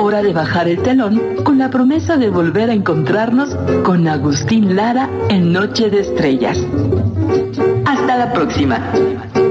hora de bajar el telón con la promesa de volver a encontrarnos con Agustín Lara en Noche de Estrellas. Hasta la próxima.